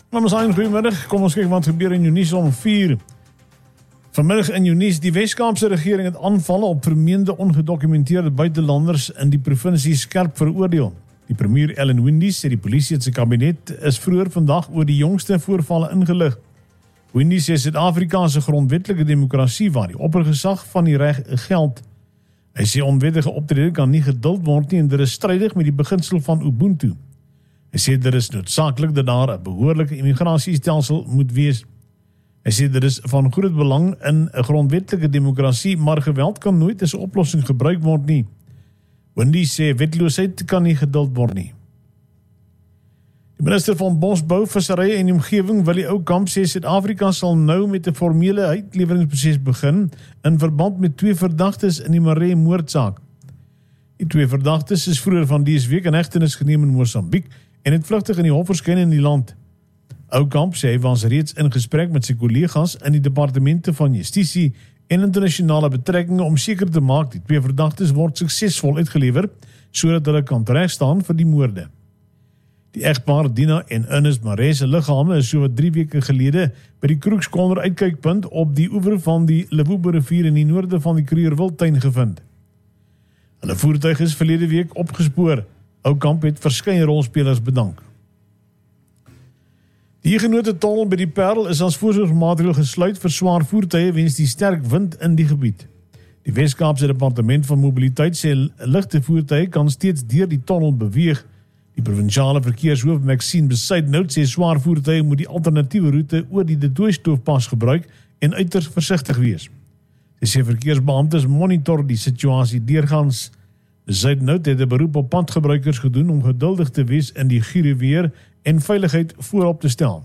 Namens een goeiemiddag, kom ons kyk wat gebeur in Jounies om 4. Vanmiddag in Jounies, die Weskaapse regering het aanvalle op vermeende ongedokumenteerde buitelanders in die provinsie skerp veroordeel. Die premier Ellen Windys sê die polisie het sy kabinet is vroeër vandag oor die jongste voorvalle ingelig. Windys sê Suid-Afrika is 'n grondwetlike demokrasie waar die oppergesag van die reg geld. Hy sê onwettige optrede kan nie geduld word nie en dit is strydig met die beginsel van Ubuntu. Hy sê dit is noodsaaklik dat daar 'n behoorlike immigrasiestelsel moet wees. Hy sê dit is van groot belang in 'n grondwetlike demokrasie, maar geweld kan nooit as 'n oplossing gebruik word nie. Windys sê wetloosheid kan nie geduld word nie. Die minister van Bosbou, Visserye en Omgewing, Willie Oukamp, sê Suid-Afrika sal nou met 'n formele uitleweringsproses begin in verband met 2 verdagtes in die Maree-moordsaak. Die 2 verdagtes is vroeër van dese week in hegtenis geneem in Mosambiek en het vlugtig in die hof verskyn in die land. Oukamp sê hy was reeds in gesprek met sy kollegas in die departemente van Justisie en internasionale betrekkinge om seker te maak die 2 verdagtes word suksesvol uitgelewer sodat hulle kan teregstaan vir die moorde. Die egpaar Dina en Ernest Maree se liggame is sowat 3 weke gelede by die Kroekskonder uitkykpunt op die oewer van die Limpopo rivier in die noorde van die Kruger Wildtuin gevind. Hulle voertuig is verlede week opgespoor. Oukamp het verskeie rolspelers bedank. Die Huguenot tunnel by die Parel is as voorsorgmaatreël gesluit vir swaar voertuie weens die sterk wind in die gebied. Die Weskaapse Departement van Mobiliteit sê ligte voertuie kan steeds deur die tunnel beweeg. Die provinsiale verkeershoof Maxine Besuidnout sê swaar voertuie moet die alternatiewe roete oor die De Tooy-stoofpas gebruik en uiters versigtig wees. Sy sê verkeersbeamptes monitor die situasie deurgangs. Besuidnout het 'n beroep op padgebruikers gedoen om geduldig te wees in die gure weer en veiligheid voorop te stel.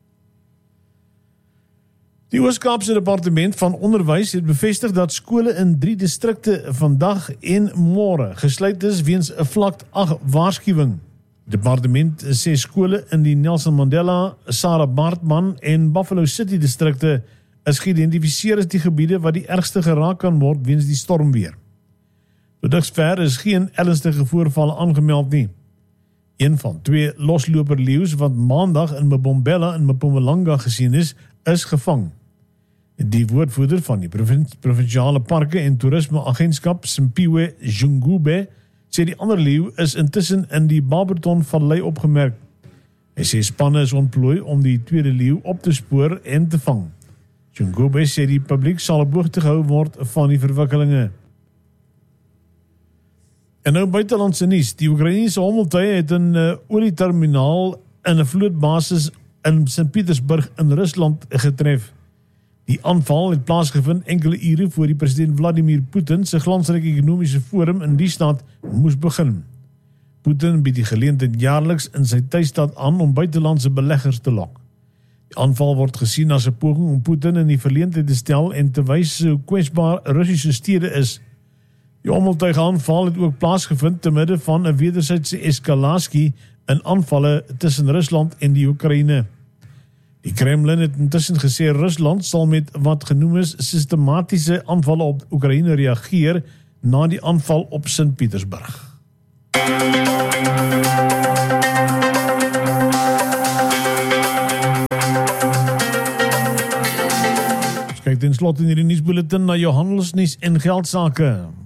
Die Oos-Kaapse Departement van Onderwys het bevestig dat skole in 3 distrikte vandag en môre gesluit is weens 'n vlak 8 waarskuwing. Die departement sê skole in die Nelson Mandela, Sarah Baartman en Buffalo City distrikte is geïdentifiseer as die gebiede wat die ergste geraak kan word weens die stormweer. Tot dusver is geen ernstige voorvalle aangemeld nie. Een van 2 losloper leeu's wat maandag in Mbombela en Mpumalanga gesien is gevang. Die woordvoerder van die provinsiale parke en toerisme agentskap, Simpiwe Jungube, sê die ander leeu is intussen in die Barberton-vallei opgemerk. Hy sê spanne is ontplooi om die tweede leeu op te spoor en te vang. Jungube sê die publiek sal op hoogte gehou word van die verwikkelinge. En nou buitelandse nuus. Die Oekraïense hommeltuie het 'n olieterminaal in 'n vlootbasis in Sint-Petersburg in Rusland getref. Die aanval het plaasgevind enkele ure voor die president Vladimir Putin se glansryke ekonomiese forum in die stad moes begin. Putin bied die geleentheid jaarliks in sy tuisstad aan om buitelandse beleggers te lok. Die aanval word gesien as 'n poging om Putin in die verleentheid te stel en te wys hoe kwesbaar Russiese stede is. Die hommeltuigaanval het ook plaasgevind te midde van 'n wederwysige eskalasie in aanvalle tussen Rusland en die Oekraïne. Die Kremlin het intussen gesê Rusland sal met wat genoem is sistematiese aanvalle op Oekraïne reageer na die aanval op Sint-Petersburg. Ons kyk ten slotte in hierdie nuusbulletin na jou handelsnuus en geldsaake.